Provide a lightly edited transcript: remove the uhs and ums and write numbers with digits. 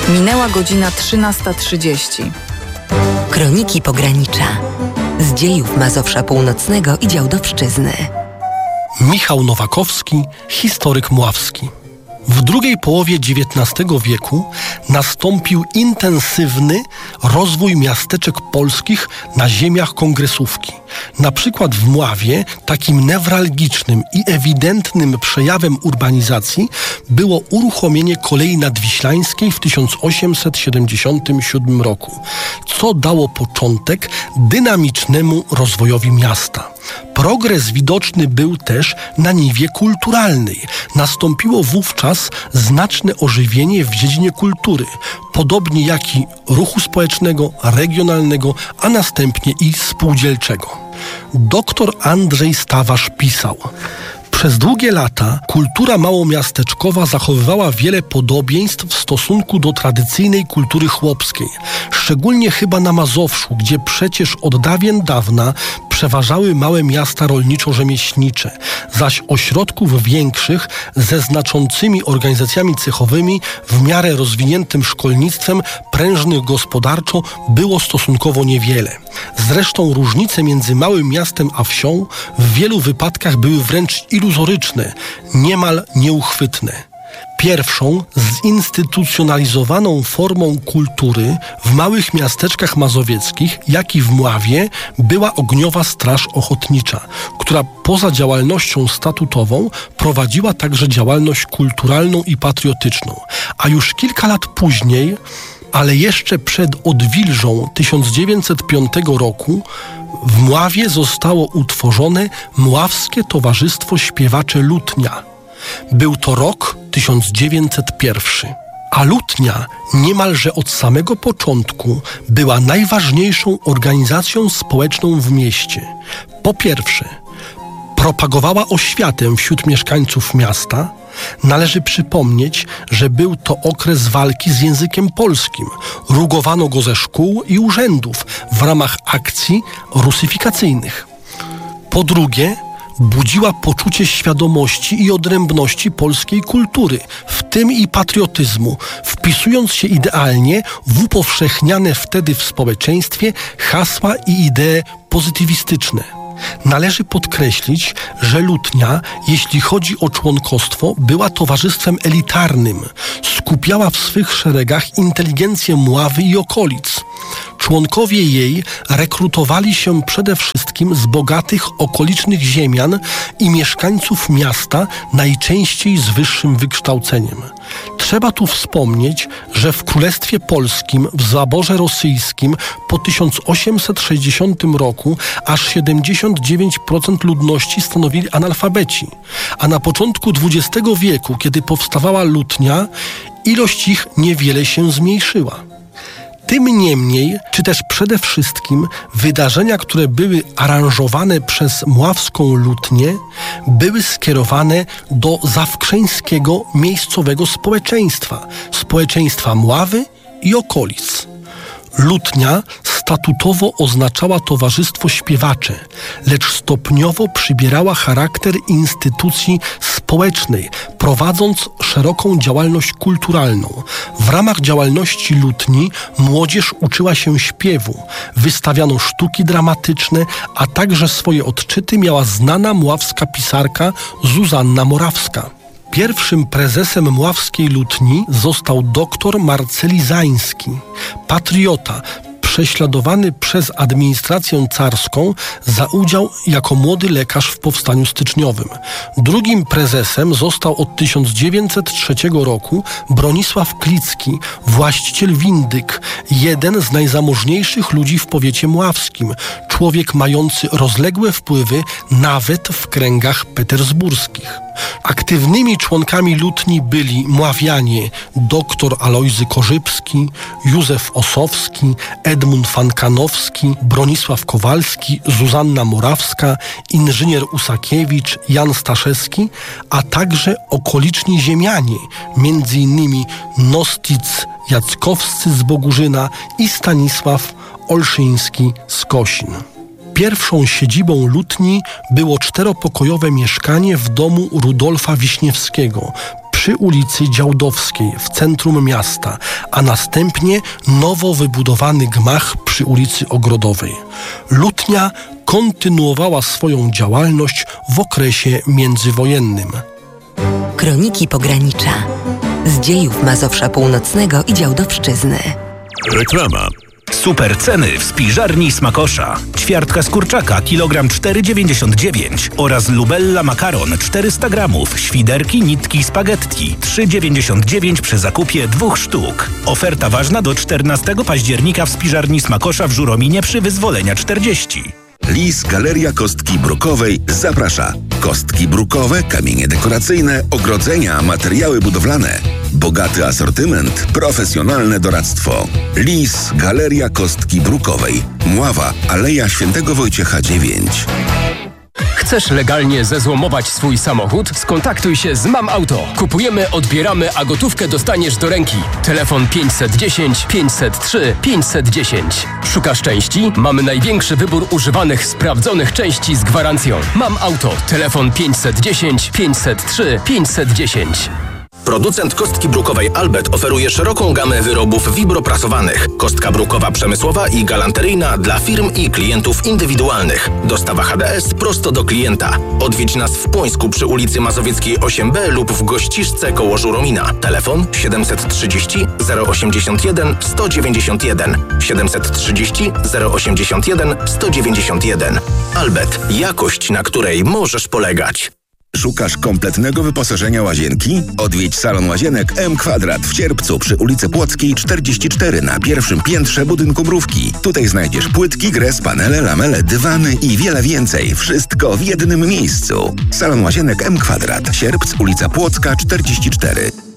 Minęła godzina 13:30. Kroniki Pogranicza. Z dziejów Mazowsza Północnego i Działdowszczyzny. Michał Nowakowski, historyk mławski. W drugiej połowie XIX wieku nastąpił intensywny rozwój miasteczek polskich na ziemiach kongresówki. Na przykład w Mławie takim newralgicznym i ewidentnym przejawem urbanizacji było uruchomienie kolei nadwiślańskiej w 1877 roku, co dało początek dynamicznemu rozwojowi miasta. Progres widoczny był też na niwie kulturalnej. Nastąpiło wówczas znaczne ożywienie w dziedzinie kultury, podobnie jak i ruchu społecznego, regionalnego, a następnie i spółdzielczego. Doktor Andrzej Stawarz pisał: przez długie lata kultura małomiasteczkowa zachowywała wiele podobieństw w stosunku do tradycyjnej kultury chłopskiej, szczególnie chyba na Mazowszu, gdzie przecież od dawien dawna przeważały małe miasta rolniczo-rzemieślnicze, zaś ośrodków większych ze znaczącymi organizacjami cechowymi, w miarę rozwiniętym szkolnictwem, prężnych gospodarczo było stosunkowo niewiele. Zresztą różnice między małym miastem a wsią w wielu wypadkach były wręcz iluzoryczne, niemal nieuchwytne. Pierwszą zinstytucjonalizowaną formą kultury w małych miasteczkach mazowieckich, jak i w Mławie, była Ogniowa Straż Ochotnicza, która poza działalnością statutową prowadziła także działalność kulturalną i patriotyczną. A już kilka lat później, ale jeszcze przed odwilżą 1905 roku, w Mławie zostało utworzone Mławskie Towarzystwo Śpiewacze Lutnia. Był to rok 1901. A Lutnia niemalże od samego początku była najważniejszą organizacją społeczną w mieście. Po pierwsze, propagowała oświatę wśród mieszkańców miasta. Należy przypomnieć, że był to okres walki z językiem polskim. Rugowano go ze szkół i urzędów w ramach akcji rusyfikacyjnych. Po drugie, budziła poczucie świadomości i odrębności polskiej kultury, w tym i patriotyzmu, wpisując się idealnie w upowszechniane wtedy w społeczeństwie hasła i idee pozytywistyczne. Należy podkreślić, że Lutnia, jeśli chodzi o członkostwo, była towarzystwem elitarnym. Skupiała w swych szeregach inteligencję Mławy i okolic. Członkowie jej rekrutowali się przede wszystkim z bogatych okolicznych ziemian i mieszkańców miasta, najczęściej z wyższym wykształceniem. Trzeba tu wspomnieć, że w Królestwie Polskim, w zaborze rosyjskim po 1860 roku aż 79% ludności stanowili analfabeci, a na początku XX wieku, kiedy powstawała Lutnia, ilość ich niewiele się zmniejszyła. Tym niemniej, czy też przede wszystkim wydarzenia, które były aranżowane przez Mławską Lutnię, były skierowane do zawkrzeńskiego miejscowego społeczeństwa Mławy i okolic. Lutnia statutowo oznaczała towarzystwo śpiewacze, lecz stopniowo przybierała charakter instytucji społecznej, prowadząc szeroką działalność kulturalną. W ramach działalności Lutni młodzież uczyła się śpiewu, wystawiano sztuki dramatyczne, a także swoje odczyty miała znana mławska pisarka Zuzanna Morawska. Pierwszym prezesem Mławskiej Lutni został dr Marceli Zański, patriota, prześladowany przez administrację carską za udział jako młody lekarz w powstaniu styczniowym. Drugim prezesem został od 1903 roku Bronisław Klicki, właściciel windyk, jeden z najzamożniejszych ludzi w powiecie mławskim, człowiek mający rozległe wpływy nawet w kręgach petersburskich. Aktywnymi członkami Lutni byli Mławianie dr Alojzy Korzybski, Józef Osowski, Edmund Fankanowski, Bronisław Kowalski, Zuzanna Morawska, inżynier Usakiewicz, Jan Staszewski, a także okoliczni ziemianie, m.in. Nostic Jackowscy z Bogórzyna i Stanisław Olszyński z Kosin. Pierwszą siedzibą Lutni było 4-pokojowe mieszkanie w domu Rudolfa Wiśniewskiego przy ulicy Działdowskiej w centrum miasta, a następnie nowo wybudowany gmach przy ulicy Ogrodowej. Lutnia kontynuowała swoją działalność w okresie międzywojennym. Kroniki Pogranicza. Z dziejów Mazowsza Północnego i Działdowszczyzny. Reklama. Super ceny w spiżarni Smakosza. Ćwiartka z kurczaka, kilogram 4,99 oraz Lubella makaron 400 gramów, świderki, nitki, spaghetti 3,99 przy zakupie 2 sztuk. Oferta ważna do 14 października w spiżarni Smakosza w Żurominie przy Wyzwolenia 40. Lis Galeria Kostki Brukowej zaprasza. Kostki brukowe, kamienie dekoracyjne, ogrodzenia, materiały budowlane. Bogaty asortyment, profesjonalne doradztwo. Lis Galeria Kostki Brukowej. Mława, Aleja Świętego Wojciecha 9. Chcesz legalnie zezłomować swój samochód? Skontaktuj się z Mam Auto. Kupujemy, odbieramy, a gotówkę dostaniesz do ręki. Telefon 510 503 510. Szukasz części? Mamy największy wybór używanych, sprawdzonych części z gwarancją. Mam Auto. Telefon 510 503 510. Producent kostki brukowej Albert oferuje szeroką gamę wyrobów wibroprasowanych. Kostka brukowa przemysłowa i galanteryjna dla firm i klientów indywidualnych. Dostawa HDS prosto do klienta. Odwiedź nas w Płońsku przy ulicy Mazowieckiej 8B lub w Gościszce koło Żuromina. Telefon 730 081 191 730 081 191. Albert. Jakość, na której możesz polegać. Szukasz kompletnego wyposażenia łazienki? Odwiedź salon łazienek M Kwadrat w Cierpcu przy ulicy Płockiej 44 na pierwszym piętrze budynku Mrówki. Tutaj znajdziesz płytki, gres, panele, lamele, dywany i wiele więcej. Wszystko w jednym miejscu. Salon łazienek M Kwadrat. Sierpc, ulica Płocka 44.